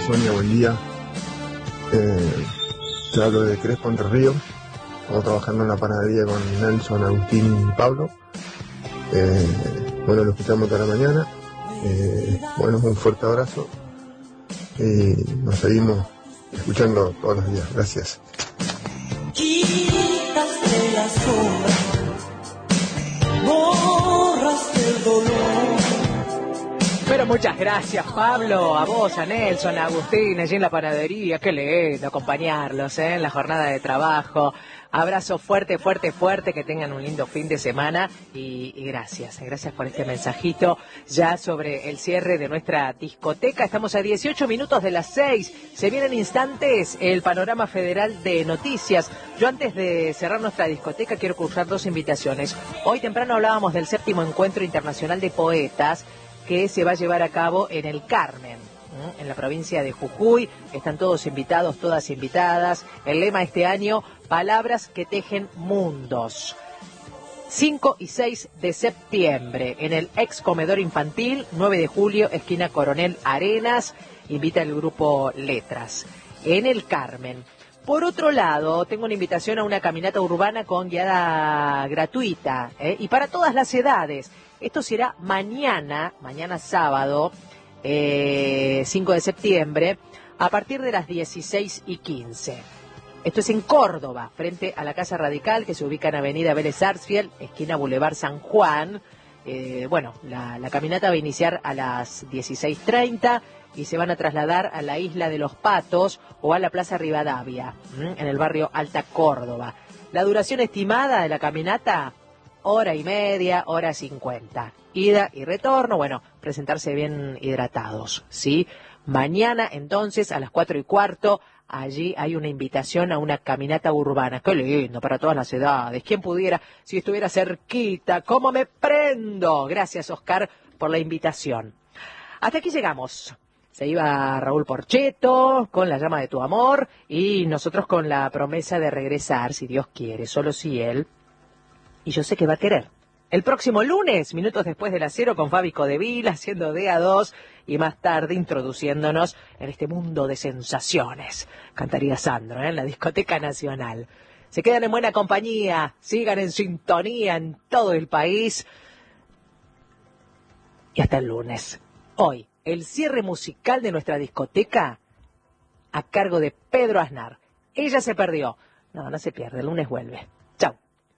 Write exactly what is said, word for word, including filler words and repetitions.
Sonia, buen día. Eh, te hablo de Crespo, Entre Ríos. Estamos trabajando en la panadería con Nelson, Agustín y Pablo. Eh, bueno, lo escuchamos toda la mañana. Eh, bueno, un fuerte abrazo y nos seguimos escuchando todos los días. Gracias. Quitaste la sombra, borraste el dolor. Pero muchas gracias, Pablo, a vos, a Nelson, a Agustín, allí en la panadería. Qué lindo acompañarlos ¿eh? en la jornada de trabajo. Abrazo fuerte, fuerte, fuerte, que tengan un lindo fin de semana y, y gracias, gracias por este mensajito ya sobre el cierre de nuestra discoteca. Estamos a dieciocho minutos de las seis, se vienen instantes el panorama federal de noticias. Yo antes de cerrar nuestra discoteca quiero cursar dos invitaciones. Hoy temprano hablábamos del séptimo encuentro internacional de poetas que se va a llevar a cabo en el Carmen, en la provincia de Jujuy. Están todos invitados, todas invitadas. El lema este año, palabras que tejen mundos. cinco y seis de septiembre, en el ex comedor infantil, nueve de julio, esquina Coronel Arenas, invita el grupo Letras. En el Carmen. Por otro lado, tengo una invitación a una caminata urbana con guiada gratuita, ¿eh? y para todas las edades. Esto será mañana, mañana sábado, eh, cinco de septiembre, a partir de las dieciséis y quince. Esto es en Córdoba, frente a la Casa Radical, que se ubica en Avenida Vélez Sarsfield, esquina Boulevard San Juan. Eh, bueno, la, la caminata va a iniciar a las dieciséis treinta y se van a trasladar a la Isla de los Patos o a la Plaza Rivadavia, en el barrio Alta Córdoba. La duración estimada de la caminata, hora y media, hora cincuenta. Ida y retorno, bueno, presentarse bien hidratados, ¿sí? Mañana, entonces, a las cuatro y cuarto, allí hay una invitación a una caminata urbana. ¡Qué lindo! Para todas las edades. ¿Quién pudiera, si estuviera cerquita? ¿Cómo me prendo? Gracias, Oscar, por la invitación. Hasta aquí llegamos. Se iba Raúl Porcheto con La llama de tu amor y nosotros con la promesa de regresar, si Dios quiere, solo si Él, y yo sé que va a querer. El próximo lunes, minutos después de las cero, con Fabi Codevila, haciendo D A dos y más tarde introduciéndonos en este mundo de sensaciones. Cantaría Sandro, ¿eh? en la Discoteca Nacional. Se quedan en buena compañía, sigan en sintonía en todo el país. Y hasta el lunes. Hoy, el cierre musical de nuestra discoteca a cargo de Pedro Aznar. Ella se perdió. No, no se pierde, el lunes vuelve.